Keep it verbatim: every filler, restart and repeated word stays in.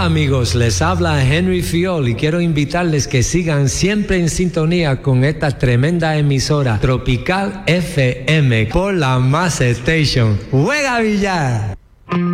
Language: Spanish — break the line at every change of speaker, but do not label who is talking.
Hola amigos, les habla Henry Fiol y quiero invitarles que sigan siempre en sintonía con esta tremenda emisora Tropical F M por la Mass Station. ¡Juega billar!